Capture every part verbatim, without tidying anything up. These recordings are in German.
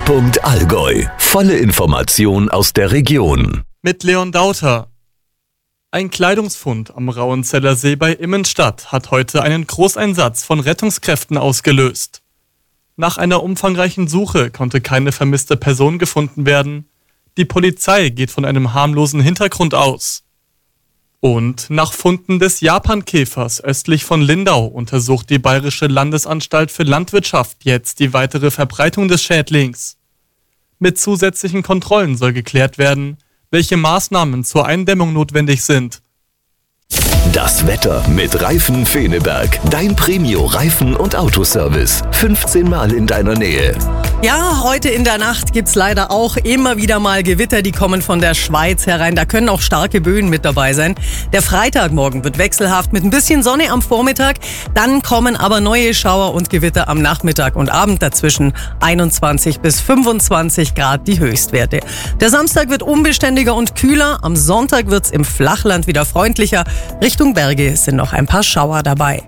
Treffpunkt Allgäu. Volle Information aus der Region. Mit Leon Dauter. Ein Kleidungsfund am Rauenzeller See bei Immenstadt hat heute einen Großeinsatz von Rettungskräften ausgelöst. Nach einer umfangreichen Suche konnte keine vermisste Person gefunden werden. Die Polizei geht von einem harmlosen Hintergrund aus. Und nach Funden des Japankäfers östlich von Lindau untersucht die Bayerische Landesanstalt für Landwirtschaft jetzt die weitere Verbreitung des Schädlings. Mit zusätzlichen Kontrollen soll geklärt werden, welche Maßnahmen zur Eindämmung notwendig sind. Das Wetter mit Reifen Feneberg. Dein Premio-Reifen- und Autoservice. fünfzehn Mal in deiner Nähe. Ja, heute in der Nacht gibt's leider auch immer wieder mal Gewitter, die kommen von der Schweiz herein. Da können auch starke Böen mit dabei sein. Der Freitagmorgen wird wechselhaft mit ein bisschen Sonne am Vormittag. Dann kommen aber neue Schauer und Gewitter am Nachmittag und Abend, dazwischen einundzwanzig bis fünfundzwanzig Grad die Höchstwerte. Der Samstag wird unbeständiger und kühler. Am Sonntag wird's im Flachland wieder freundlicher. Richtung Berge sind noch ein paar Schauer dabei.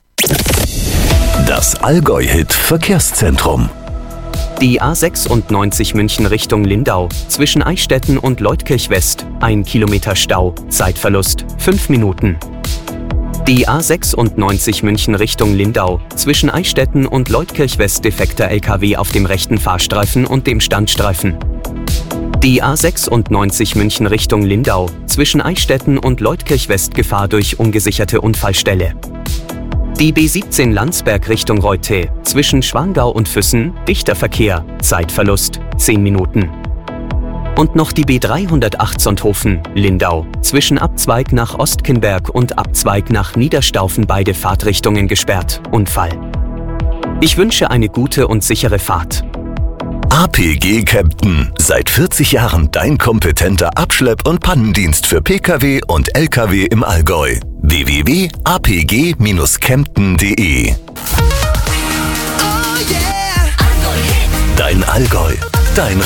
Das Allgäu-Hit Verkehrszentrum. Die A sechsundneunzig München Richtung Lindau, zwischen Eichstätten und Leutkirch West, ein Kilometer Stau, Zeitverlust, fünf Minuten. Die A sechsundneunzig München Richtung Lindau, zwischen Eichstätten und Leutkirch West defekter L K W auf dem rechten Fahrstreifen und dem Standstreifen. Die A sechsundneunzig München Richtung Lindau, zwischen Eichstätten und Leutkirch West Gefahr durch ungesicherte Unfallstelle. Die B siebzehn Landsberg Richtung Reute, zwischen Schwangau und Füssen, dichter Verkehr, Zeitverlust, zehn Minuten. Und noch die B dreihundertacht Sonthofen, Lindau, zwischen Abzweig nach Ostkinberg und Abzweig nach Niederstaufen beide Fahrtrichtungen gesperrt, Unfall. Ich wünsche eine gute und sichere Fahrt. A P G Kempten. Seit vierzig Jahren dein kompetenter Abschlepp- und Pannendienst für Pkw und Lkw im Allgäu. w w w punkt a p g dash kempten punkt de. Dein Allgäu, dein